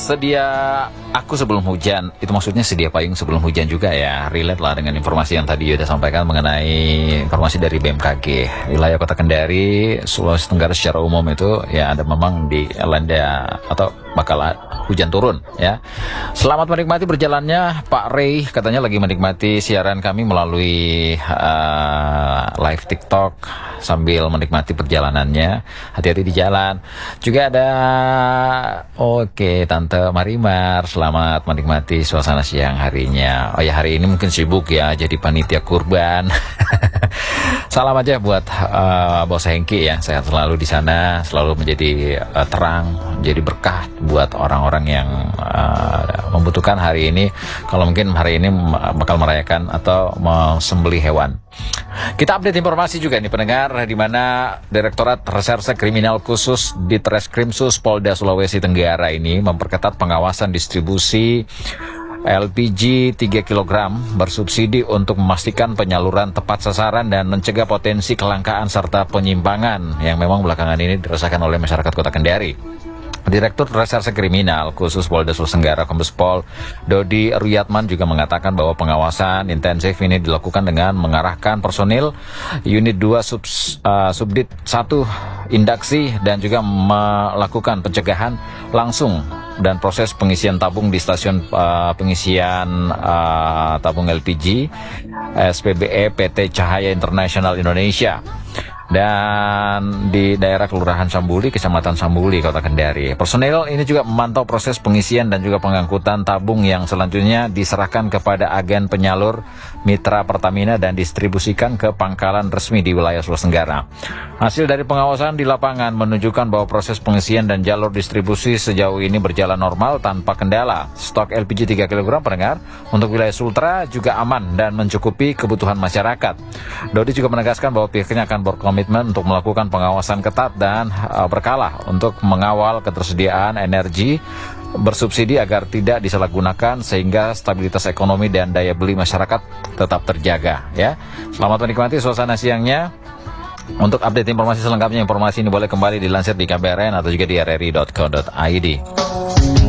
sedia aku sebelum hujan, itu maksudnya sedia payung sebelum hujan juga ya. Relate lah dengan informasi yang tadi Yuda sampaikan mengenai informasi dari BMKG. Wilayah Kota Kendari, Sulawesi Tenggara secara umum itu ya ada memang di landa atau bakal hujan turun ya. Selamat menikmati berjalannya Pak Ray, katanya lagi menikmati siaran kami melalui live TikTok sambil menikmati perjalanannya. Hati-hati di jalan. Juga ada Tante Marimar, selamat menikmati suasana siang harinya. Oh ya, hari ini mungkin sibuk ya jadi panitia kurban. Salam aja buat Bos Hengki ya, sehat selalu di sana, selalu menjadi terang, jadi berkah buat orang-orang yang membutuhkan hari ini. Kalau mungkin hari ini bakal merayakan atau sembelih hewan. Kita update informasi juga nih pendengar, di mana Direktorat Reserse Kriminal Khusus Ditreskrimsus Polda Sulawesi Tenggara ini memperketat pengawasan distribusi LPG 3 kg bersubsidi untuk memastikan penyaluran tepat sasaran dan mencegah potensi kelangkaan serta penyimpangan yang memang belakangan ini dirasakan oleh masyarakat Kota Kendari. Direktur Reserse Kriminal Khusus Polda Sulawesi Tenggara Kombes Pol Dodi Ruyatman juga mengatakan bahwa pengawasan intensif ini dilakukan dengan mengarahkan personil Unit 2 Subdit 1 Indaksi dan juga melakukan pencegahan langsung dan proses pengisian tabung di stasiun pengisian tabung LPG SPBE PT Cahaya Internasional Indonesia dan di daerah Kelurahan Sambuli, Kecamatan Sambuli, Kota Kendari. Personel ini juga memantau proses pengisian dan juga pengangkutan tabung yang selanjutnya diserahkan kepada agen penyalur mitra Pertamina dan distribusikan ke pangkalan resmi di wilayah Sulawesi Tenggara. Hasil dari pengawasan di lapangan menunjukkan bahwa proses pengisian dan jalur distribusi sejauh ini berjalan normal tanpa kendala. Stok LPG 3 kg pendengar untuk wilayah Sultra juga aman dan mencukupi kebutuhan masyarakat. Dodi juga menegaskan bahwa pihaknya akan berkomitmen untuk melakukan pengawasan ketat dan berkala untuk mengawal ketersediaan energi bersubsidi agar tidak disalahgunakan sehingga stabilitas ekonomi dan daya beli masyarakat tetap terjaga ya. Selamat menikmati suasana siangnya. Untuk update informasi selengkapnya, informasi ini boleh kembali dilansir di KBRN atau juga di rri.co.id.